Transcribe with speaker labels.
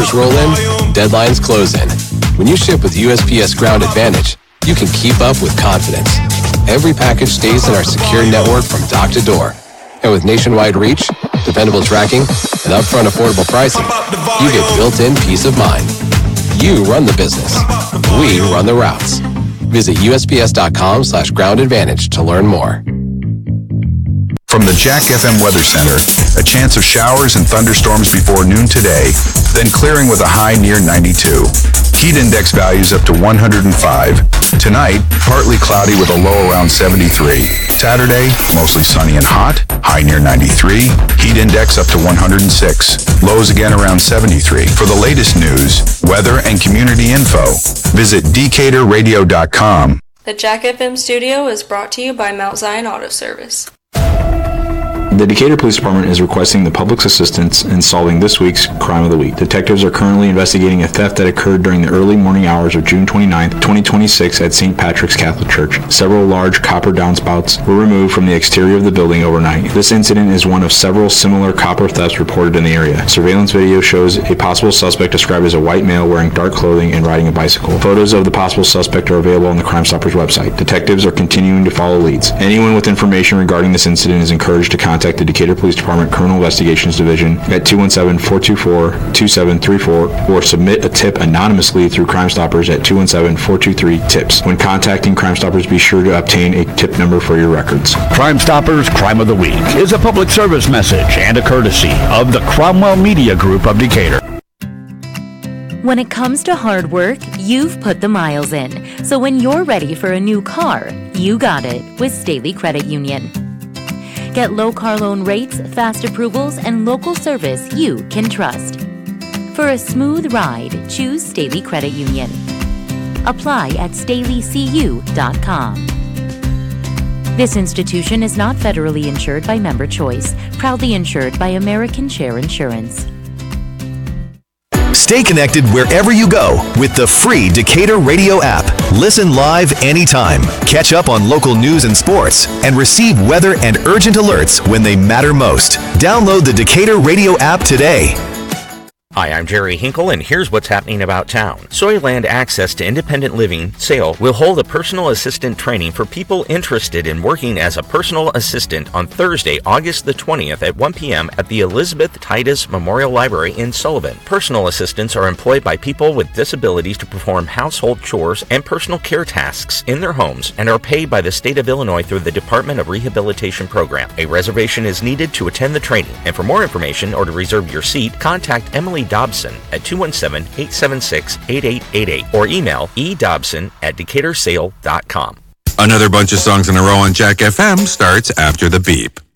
Speaker 1: Orders roll in, deadlines close in. When you ship with USPS Ground Advantage, you can keep up with confidence. Every package stays in our secure network from dock to door. And with nationwide reach, dependable tracking, and upfront affordable pricing, you get built-in peace of mind. You run the business. We run the routes. Visit USPS.com/Ground Advantage to learn more.
Speaker 2: From the Jack FM Weather Center, a chance of showers and thunderstorms before noon today, then clearing with a high near 92. Heat index values up to 105. Tonight, partly cloudy with a low around 73. Saturday, mostly sunny and hot, high near 93. Heat index up to 106. Lows again around 73. For the latest news, weather, and community info, visit DecaturRadio.com.
Speaker 3: The Jack FM studio is brought to you by Mount Zion Auto Service.
Speaker 4: The Decatur Police Department is requesting the public's assistance in solving this week's Crime of the Week. Detectives are currently investigating a theft that occurred during the early morning hours of June 29, 2026 at St. Patrick's Catholic Church. Several large copper downspouts were removed from the exterior of the building overnight. This incident is one of several similar copper thefts reported in the area. Surveillance video shows a possible suspect described as a white male wearing dark clothing and riding a bicycle. Photos of the possible suspect are available on the Crime Stoppers website. Detectives are continuing to follow leads. Anyone with information regarding this incident is encouraged to contact the Decatur Police Department Criminal Investigations Division at 217-424-2734 or submit a tip anonymously through Crime Stoppers at 217-423-TIPS. When contacting Crime Stoppers, be sure to obtain a tip number for your records.
Speaker 5: Crime Stoppers Crime of the Week is a public service message and a courtesy of the Cromwell Media Group of Decatur.
Speaker 6: When it comes to hard work, you've put the miles in. So when you're ready for a new car, you got it with Staley Credit Union. Get low car loan rates, fast approvals, and local service you can trust. For a smooth ride, choose Staley Credit Union. Apply at StaleyCU.com. This institution is not federally insured by Member Choice, proudly insured by American Share Insurance.
Speaker 7: Stay connected wherever you go with the free Decatur Radio app. Listen live anytime, catch up on local news and sports, and receive weather and urgent alerts when they matter most. Download the Decatur Radio app today.
Speaker 8: Hi, I'm Jerry Hinkle, and here's what's happening about town. Soyland Access to Independent Living, SAIL, will hold a personal assistant training for people interested in working as a personal assistant on Thursday, August the 20th at 1 p.m. at the Elizabeth Titus Memorial Library in Sullivan. Personal assistants are employed by people with disabilities to perform household chores and personal care tasks in their homes and are paid by the state of Illinois through the Department of Rehabilitation Program. A reservation is needed to attend the training, and for more information or to reserve your seat, contact Emily Dobson at 217-876-8888 or email edobson@decatursail.com.
Speaker 9: Another bunch of songs in a row on Jack FM starts after the beep.